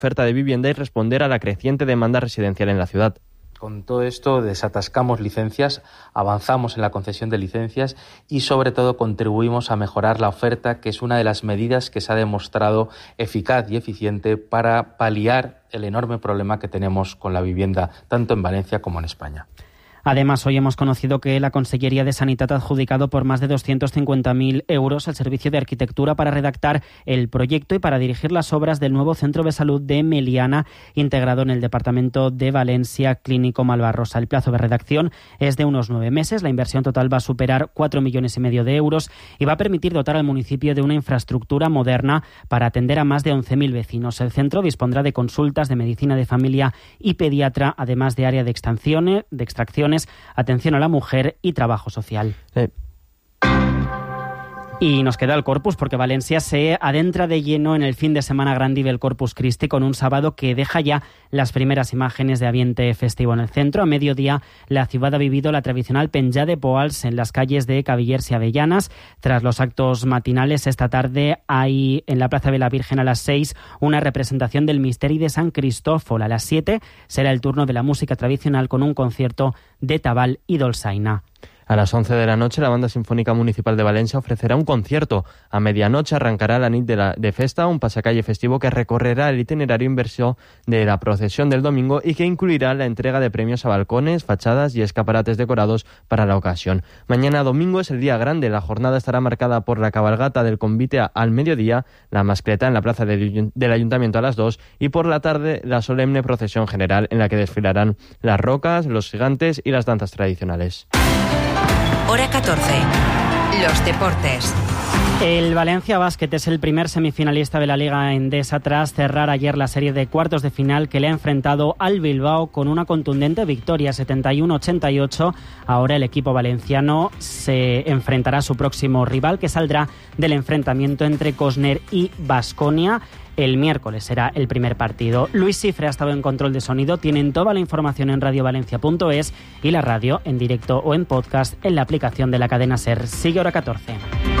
oferta de vivienda y responder a la creciente demanda residencial en la ciudad. Con todo esto desatascamos licencias, avanzamos en la concesión de licencias y sobre todo contribuimos a mejorar la oferta, que es una de las medidas que se ha demostrado eficaz y eficiente para paliar el enorme problema que tenemos con la vivienda, tanto en Valencia como en España. Además, hoy hemos conocido que la Consellería de Sanitat ha adjudicado por más de 250.000 euros al Servicio de Arquitectura para redactar el proyecto y para dirigir las obras del nuevo Centro de Salud de Meliana, integrado en el Departamento de Valencia Clínico Malvarrosa. El plazo de redacción es de unos 9 meses. La inversión total va a superar 4,5 millones de euros y va a permitir dotar al municipio de una infraestructura moderna para atender a más de 11.000 vecinos. El centro dispondrá de consultas de medicina de familia y pediatra, además de área de extracciones, atención a la mujer y trabajo social. Y nos queda el Corpus, porque Valencia se adentra de lleno en el fin de semana grande del Corpus Christi, con un sábado que deja ya las primeras imágenes de ambiente festivo en el centro. A mediodía, la ciudad ha vivido la tradicional penjada de poals en las calles de Cavillers y Avellanas. Tras los actos matinales, esta tarde hay en la Plaza de la Virgen a las 6 una representación del Misteri de San Cristófol. A las 7 será el turno de la música tradicional con un concierto de tabal y dolçaina. A las 11 de la noche, la Banda Sinfónica Municipal de Valencia ofrecerá un concierto. A medianoche arrancará la nit de festa, un pasacalle festivo que recorrerá el itinerario inverso de la procesión del domingo y que incluirá la entrega de premios a balcones, fachadas y escaparates decorados para la ocasión. Mañana domingo es el día grande. La jornada estará marcada por la cabalgata del convite al mediodía, la mascleta en la plaza del Ayuntamiento a las 2 y por la tarde la solemne procesión general en la que desfilarán las rocas, los gigantes y las danzas tradicionales. Hora 14. Los deportes. El Valencia Basket es el primer semifinalista de la Liga Endesa tras cerrar ayer la serie de cuartos de final que le ha enfrentado al Bilbao con una contundente victoria 71-88. Ahora el equipo valenciano se enfrentará a su próximo rival, que saldrá del enfrentamiento entre Cosner y Baskonia. El miércoles será el primer partido. Luis Cifre ha estado en control de sonido. Tienen toda la información en radiovalencia.es y la radio en directo o en podcast en la aplicación de la cadena SER. Sigue Hora 14.